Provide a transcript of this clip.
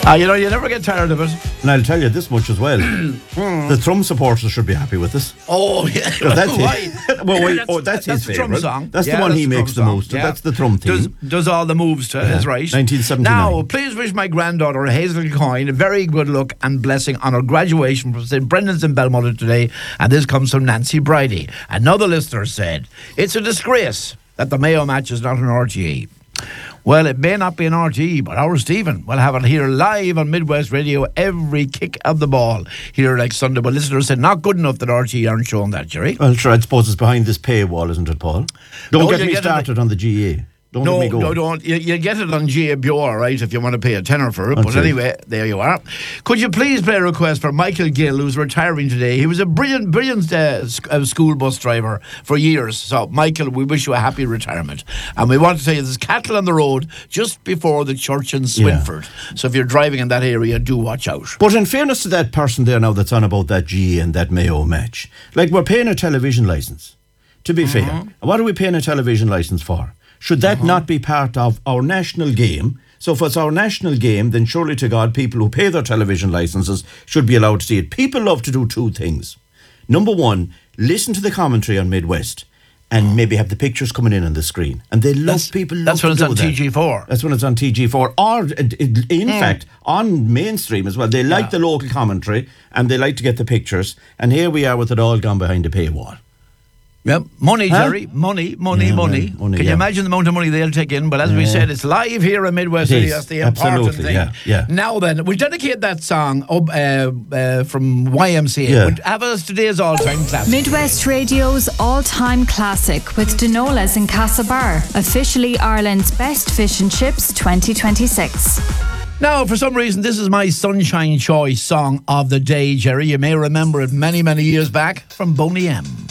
You never get tired of it. And I'll tell you this much as well. The Thrum supporters should be happy with this. Oh, yeah. That's Why? that's his the Thrum favourite. song. That's the one he makes the most. Yeah. That's the Thrum theme. Does all the moves to it, is right. 1979. Now, please wish my granddaughter, Hazel Coyne, a very good luck and blessing on her graduation from St. Brendan's in Belmont today. And this comes from Nancy Bridie. Another listener said, it's a disgrace that the Mayo match is not an RTE. Well, it may not be an RTE, but our Stephen will have it here live on Midwest Radio every kick of the ball here next Sunday. But listeners said not good enough that RTE aren't showing that, Jerry. Well, sure, I suppose it's behind this paywall, isn't it, Paul? Don't get me started on the GA. Don't let me go. No, don't. You get it on GABR, right, if you want to pay a tenner for it. But anyway, there you are. Could you please play a request for Michael Gill, who's retiring today? He was a brilliant school bus driver for years. So, Michael, we wish you a happy retirement. And we want to tell you there's cattle on the road just before the church in Swinford. Yeah. So if you're driving in that area, do watch out. But in fairness to that person there now that's on about that GA and that Mayo match, like we're paying a television licence, to be fair. What are we paying a television licence for? Should that not be part of our national game? So if it's our national game, then surely to God, people who pay their television licences should be allowed to see it. People love to do two things. Number one, listen to the commentary on Midwest and maybe have the pictures coming in on the screen. And they love people. That's when it's on TG4. That's when it's on TG4. Or, in fact, on mainstream as well. They like the local commentary and they like to get the pictures. And here we are with it all gone behind the paywall. Yep, money, Jerry. Money. Can you imagine the amount of money they'll take in? But as we said, it's live here in Midwest City. That's the important thing. Yeah. Now then, we'll dedicate that song from YMCA. Yeah. We'll have us today's all-time classic. Midwest Radio's all-time classic with Denola's in Castlebar. Officially Ireland's best fish and chips 2026. Now, for some reason, this is my Sunshine Choice song of the day, Jerry. You may remember it many, many years back from Boney M.